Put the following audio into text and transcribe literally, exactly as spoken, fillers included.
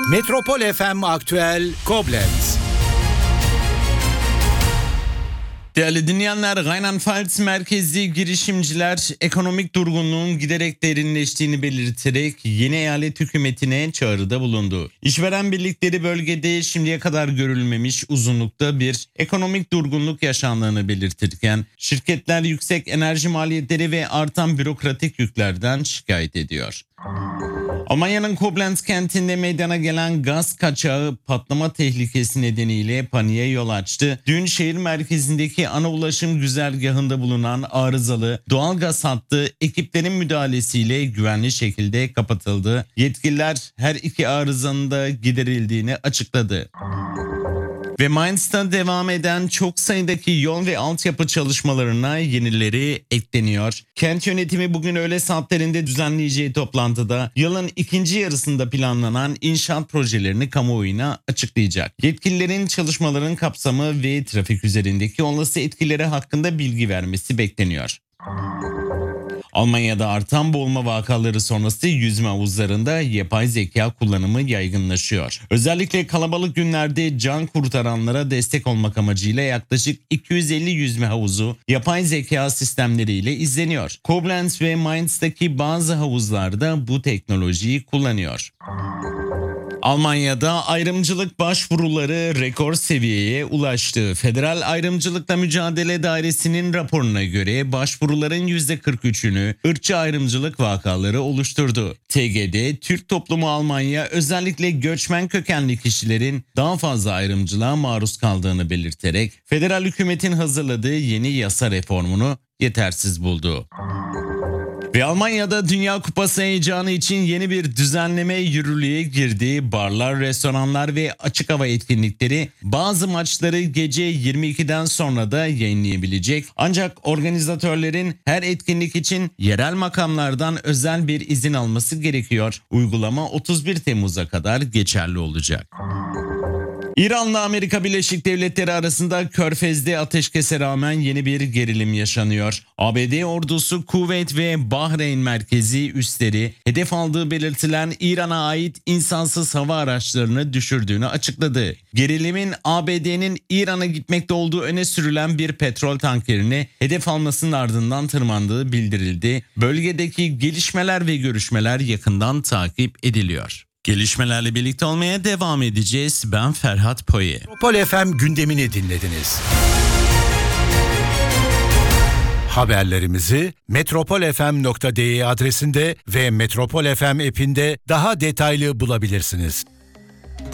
Metropol F M Aktüel Koblenz. Değerli dinleyenler, Rheinland-Pfalz merkezli girişimciler ekonomik durgunluğun giderek derinleştiğini belirterek yeni eyalet hükümetine çağrıda bulundu. İşveren birlikleri bölgede şimdiye kadar görülmemiş uzunlukta bir ekonomik durgunluk yaşandığını belirtirken şirketler yüksek enerji maliyetleri ve artan bürokratik yüklerden şikayet ediyor. Almanya'nın Koblenz kentinde meydana gelen gaz kaçağı patlama tehlikesi nedeniyle paniğe yol açtı. Dün şehir merkezindeki ana ulaşım güzergahında bulunan arızalı doğalgaz hattı ekiplerin müdahalesiyle güvenli şekilde kapatıldı. Yetkililer her iki arızanın da giderildiğini açıkladı. Ve Mainz'ta devam eden çok sayıdaki yol ve altyapı çalışmalarına yenileri ekleniyor. Kent yönetimi bugün öğle saatlerinde düzenleyeceği toplantıda yılın ikinci yarısında planlanan inşaat projelerini kamuoyuna açıklayacak. Yetkililerin çalışmaların kapsamı ve trafik üzerindeki olası etkileri hakkında bilgi vermesi bekleniyor. Almanya'da artan boğulma vakaları sonrası yüzme havuzlarında yapay zeka kullanımı yaygınlaşıyor. Özellikle kalabalık günlerde can kurtaranlara destek olmak amacıyla yaklaşık iki yüz elli yüzme havuzu yapay zeka sistemleriyle izleniyor. Koblenz ve Mainz'taki bazı havuzlarda bu teknolojiyi kullanıyor. Almanya'da ayrımcılık başvuruları rekor seviyeye ulaştı. Federal Ayrımcılıkla Mücadele Dairesi'nin raporuna göre başvuruların yüzde kırk üçünü ırkçı ayrımcılık vakaları oluşturdu. T G D, Türk Toplumu Almanya özellikle göçmen kökenli kişilerin daha fazla ayrımcılığa maruz kaldığını belirterek federal hükümetin hazırladığı yeni yasa reformunu yetersiz buldu. Ve Almanya'da Dünya Kupası heyecanı için yeni bir düzenleme yürürlüğe girdi. Barlar, restoranlar ve açık hava etkinlikleri bazı maçları gece yirmi ikiden sonra da yayınlayabilecek. Ancak organizatörlerin her etkinlik için yerel makamlardan özel bir izin alması gerekiyor. Uygulama otuz bir Temmuz'a kadar geçerli olacak. İran'la Amerika Birleşik Devletleri arasında Körfez'de ateşkese rağmen yeni bir gerilim yaşanıyor. A B D ordusu Kuveyt ve Bahreyn merkezi üsleri hedef aldığı belirtilen İran'a ait insansız hava araçlarını düşürdüğünü açıkladı. Gerilimin A B D'nin İran'a gitmekte olduğu öne sürülen bir petrol tankerini hedef almasının ardından tırmandığı bildirildi. Bölgedeki gelişmeler ve görüşmeler yakından takip ediliyor. Gelişmelerle birlikte olmaya devam edeceğiz. Ben Ferhat Poye. Metropol F M gündemini dinlediniz. Haberlerimizi metropol f m nokta d e adresinde ve Metropol F M app'inde daha detaylı bulabilirsiniz.